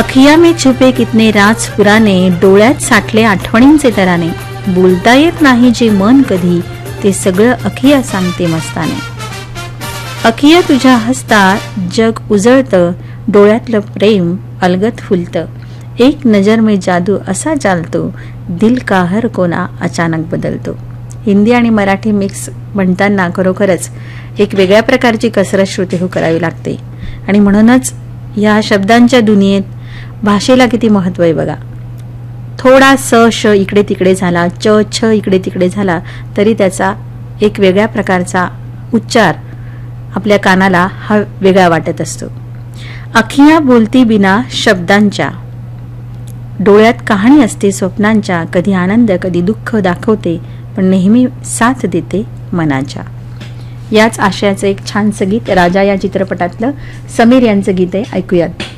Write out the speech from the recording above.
अखिया में छुपे कितने राज पुराने, डोळ्यात साठले आठवणींचे तराने, बोलता येत नाही जे मन कधी, ते सगळं अखिया सांगते मस्ताने. अखिया तुझ्या हसता जग उजळतं, डोळ्यातलं प्रेम अलगत फुलतं, एक नजर में जादू असा चालतो, दिल का हर कोना अचानक बदलतो. हिंदी आणि मराठी मिक्स म्हणताना खरोखरच एक वेगळ्या प्रकारची कसरत श्रोते करावी लागते. आणि म्हणूनच या शब्दांच्या दुनियेत भाषेला किती महत्व आहे बघा. थोडा स श इकडे तिकडे झाला, च छ इकडे तिकडे झाला, तरी त्याचा एक वेगळ्या प्रकारचा उच्चार आपल्या कानाला हा वेगळा वाटत असतो. अखिया बोलती बिना शब्दांच्या, डोळ्यात कहाणी असते स्वप्नांच्या, कधी आनंद कधी दुःख दाखवते, पण नेहमी साथ देते मनाच्या. याच आशयाचं एक छानसं गीत राजा या चित्रपटातलं समीर यांचं गीत आहे, ऐकूयात.